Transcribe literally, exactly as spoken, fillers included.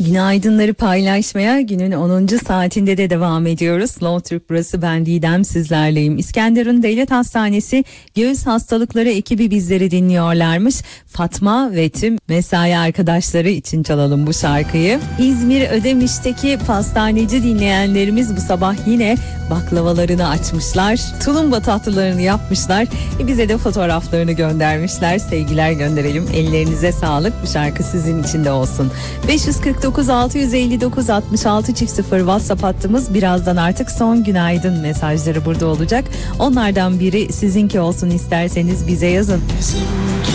Günaydınları paylaşmaya günün onuncu saatinde de devam ediyoruz. Slow Türk burası, ben Didem, sizlerleyim. İskenderun Devlet Hastanesi Göğüs Hastalıkları ekibi bizleri dinliyorlarmış. Fatma ve tüm mesai arkadaşları için çalalım bu şarkıyı. İzmir Ödemiş'teki pastaneci dinleyenlerimiz bu sabah yine baklavalarını açmışlar. Tulumba tatlılarını yapmışlar. E bize de fotoğraflarını göndermişler. Sevgiler gönderelim. Ellerinize sağlık. Bu şarkı sizin için de olsun. beş yüz kırk dokuz altı yüz elli dokuz altmış altı çift sıfır WhatsApp hattımız. Birazdan artık son günaydın mesajları burada olacak. Onlardan biri sizinki olsun isterseniz bize yazın.